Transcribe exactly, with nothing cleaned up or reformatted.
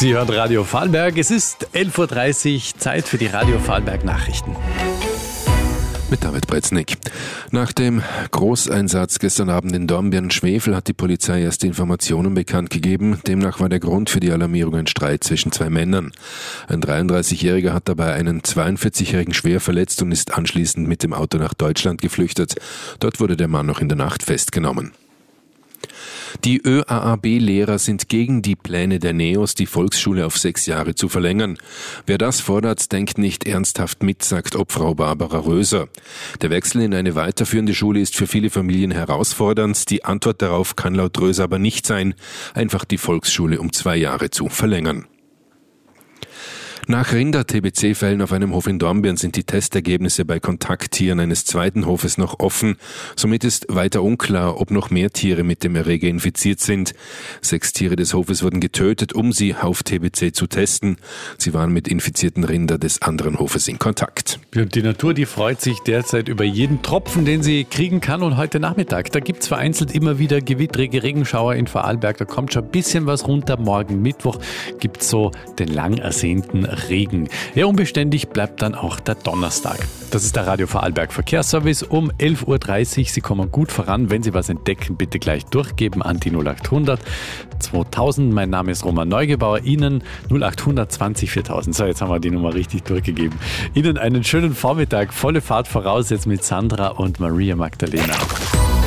Sie hören Radio Vorarlberg. Es ist elf Uhr dreißig, Zeit für die Radio Vorarlberg Nachrichten. Mit David Bretznik. Nach dem Großeinsatz gestern Abend in Dornbirn-Schwefel hat die Polizei erste Informationen bekannt gegeben. Demnach war der Grund für die Alarmierung ein Streit zwischen zwei Männern. Ein dreiunddreißigjähriger hat dabei einen zweiundvierzigjährigen schwer verletzt und ist anschließend mit dem Auto nach Deutschland geflüchtet. Dort wurde der Mann noch in der Nacht festgenommen. Die Ö A A B-Lehrer sind gegen die Pläne der NEOS, die Volksschule auf sechs Jahre zu verlängern. Wer das fordert, denkt nicht ernsthaft mit, sagt Obfrau Barbara Röser. Der Wechsel in eine weiterführende Schule ist für viele Familien herausfordernd. Die Antwort darauf kann laut Röser aber nicht sein, einfach die Volksschule um zwei Jahre zu verlängern. Nach Rinder-T B C-Fällen auf einem Hof in Dornbirn sind die Testergebnisse bei Kontakttieren eines zweiten Hofes noch offen. Somit ist weiter unklar, ob noch mehr Tiere mit dem Erreger infiziert sind. Sechs Tiere des Hofes wurden getötet, um sie auf T B C zu testen. Sie waren mit infizierten Rinder des anderen Hofes in Kontakt. Die Natur, die freut sich derzeit über jeden Tropfen, den sie kriegen kann. Und heute Nachmittag, da gibt es vereinzelt immer wieder gewittrige Regenschauer in Vorarlberg. Da kommt schon ein bisschen was runter. Morgen Mittwoch gibt es so den lang ersehnten Regen. Ja, unbeständig bleibt dann auch der Donnerstag. Das ist der Radio Vorarlberg Verkehrsservice um elf Uhr dreißig. Sie kommen gut voran. Wenn Sie was entdecken, bitte gleich durchgeben an die null acht hundert zweitausend. Mein Name ist Roman Neugebauer. Ihnen null acht hundert zwanzig viertausend. So, jetzt haben wir die Nummer richtig durchgegeben. Ihnen einen schönen Vormittag. Volle Fahrt voraus jetzt mit Sandra und Maria Magdalena.